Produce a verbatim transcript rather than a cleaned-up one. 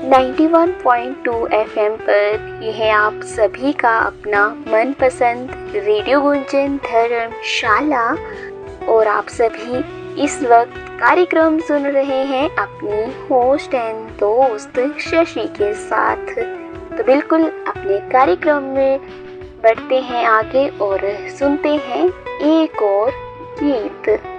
Ninety one point two FM पर यह है आप सभी का अपना मनपसंद रेडियो गुंजन धर्मशाला। और आप सभी इस वक्त कार्यक्रम सुन रहे हैं अपनी होस्ट एंड दोस्त शशि के साथ। तो बिल्कुल अपने कार्यक्रम में बढ़ते हैं आगे और सुनते हैं एक और गीत।